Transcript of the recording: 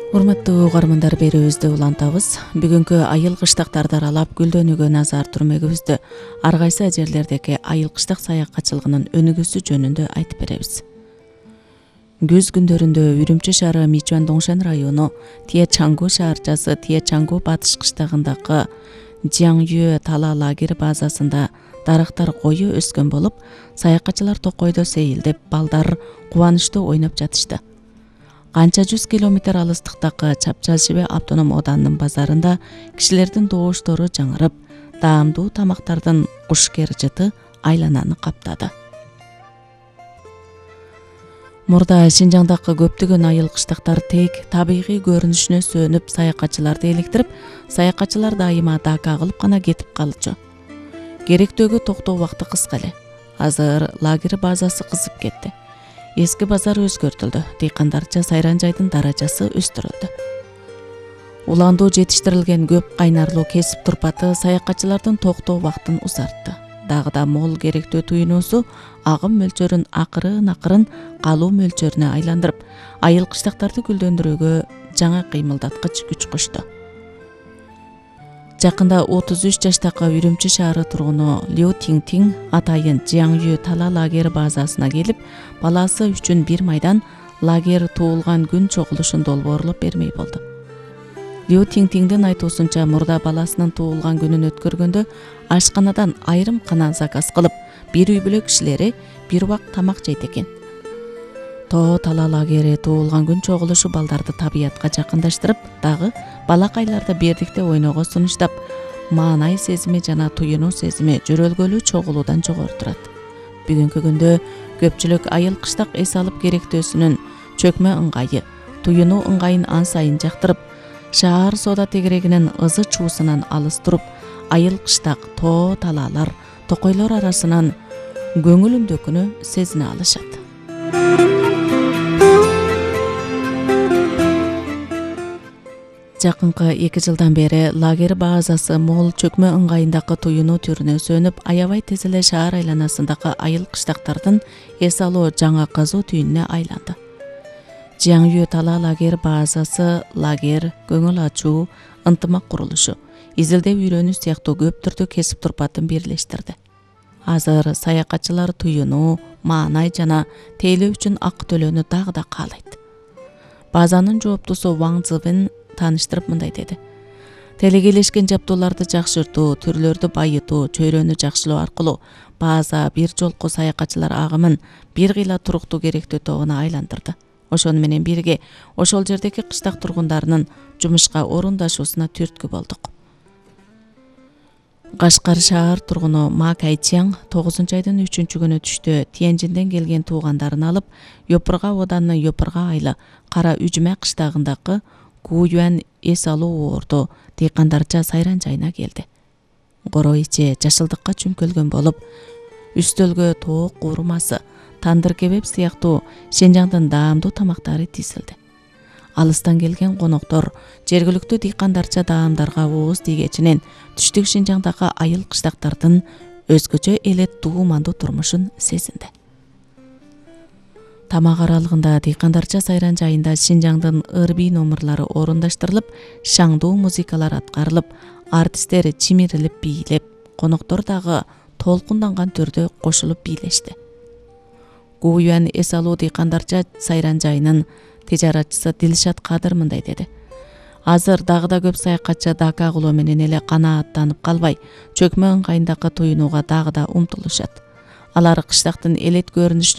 Урматтуу угармандар, берүүбүздү улантабыз. Бүгүнкү айыл кыштактарды аралап гүлдөнүүгө назар түрмөгүбүздү ар кайсы жерлердеги айыл кыштак саякатчылыгынын өнүгүүсү жөнүндө айтып беребиз. Күз күндөрүндө Үрүмчү шаары Мичуан Доңшен району Тиечангу шаарчасы Тиечангу батыш кыштагындагы Жиаңюэ тала лагер базасында дарактар кою өскөн болуп, саякатчылар токойдо сейилдеп, балдар кубанычтуу ойноп жатышты. Канча 100 километр алыстыктагы Чапчашибе автоном оданынын базарында кишилердин добуштору жаңырып, даамдуу тамактардын кушкер жыты айлананы каптады. Мурда Шинжаңдагы көптөгөн айыл кыштактар тек табигый көрүнүшүнө сөнүп саякатчыларды эликтирип, саякатчылар дайыма дака кылып гана кетип калчу. Керектөөгө токтоо убакыты кыска эле. Азыр лагер базасы кызып кетти. Эски базар өзгөртүлдү. Дыйкандарча сайран жайдын даражасы өстүрүлдү. Уландуу жетиштирилген көп кайнарлуу кесип турпаты саякатчылардын токтоо убактын узартты. Дагы да мол керектөө туюнуусу агым мөлчөрүн акырын калуу мөлчөрүнө айландырып, айыл кыштактарды гүлдөндүрүүгө жаңа кыймылдаткыч күч кошту. Жакында 33 жаштагы Үрүмчү шаары тургуну Лю Тиң атайын Жиаңюэ тала лагер базасына келип, баласы үчүн бир майдан лагер туулган күн чогулушун долбоорлоп бермей болду. Лю Тиңдин айтуусунча, мурда баласынын туулган күнүн өткөргөндө ашканадан айрым канан заказ кылып, бир үй бүлө кишилери бир убак тамак жейт экен. Тоо тала лагери туулган күн чогулушу балдарды табиятка жакындаштырып, дагы балакайларды бердикте ойноого сунуштап, маанай сезими жана туюнуу сезими жөрөлгөлүү чогулуудан жогору турат. Бүгүнкү күндө көпчүлүк айыл кыштак эс алып керектөөсүнүн чөкмө ыңгайы, туюнуу ыңгайын ан сайын жактырып, шаар соода тегерегинин ызы чуусунан алыс туруп, айыл кыштак тоо талаалар, токойлор арасынан көңүл үмдөкүнү сезине алышат. Жакынкы 2 жылдан бери лагер базасы мол чөкмө ыңгайындагы туюнуу түрүнө сөнүп, аябай тез эле шаар айланасындагы айыл кыштактардын эс алуу жаңа казуу түйүнүнө айланды. Жиаңюэ тала лагер базасы лагер, көңүл ачуу, ынтымак курулушу, изилдеп үйрөнүү сыяктуу көп түрдүү кесип турпатын бирлештирди. Азыр саякатчылар туюнуу, маанай жана тейлөө үчүн акы төлөөнү дагы да каалайт. Базанын жооптусу Ваң Цзыбин тааныштырып мындай деди: Телегелешкен жабдууларды жакшыртуу, түрлөрдү байытуу, чөйрөнү жакшылоо аркылуу база бир жолку саякатчылар агымын бир кыйла туруктуу керектөө тобуна айландырды. Ошону менен бирге ошол жердеги кыштак тургундарынын жумушка орундашуусуна түрткү болдук. Кашкар шаар тургуну Ма Кайчаң 9-айдын 3-күнү түштө Тиенжинден келген туугандарын алып, Ёпырга оданынын Ёпырга айылы Кара Үжүмө кыштагындагы Гуюан эс алуу оордо дыйкандарча сайран жайына келди. Коро ичи жашылдыкка чүмкөлгөн болуп, үстөлгө тоок куурмасы, тандыр кебеп сыяктуу Шинжаңдын даамдуу тамактары тизилди. Алыстан келген коноктор жергиликтүү дыйкандарча даамдарга ооз тийгечинен түштүк Шинжаңдагы айыл кыштактардын өзгөчө элет туумандуу турмушун сезинди. Тамак аралыгында дыйкандарча сайран жайында Шинжаңдын ыр-бий номурлары орундаштырылып, шаңдуу музыкалар аткарылып, артисттер чимирилип бийлеп, коноктор дагы толкунданган түрдө кошулуп бийлешти. Гуюан эс алуу дыйкандарча сайран жайынын тижаратчысы Дилшат Кадыр мындай деди: Азыр дагы да көп саякатчы дака кылуу менен эле канааттанып калбай, чөкмө ыңгайындагы туюнууга дагы да умтулушат. Алар кыштактын элет көрүнүшүнө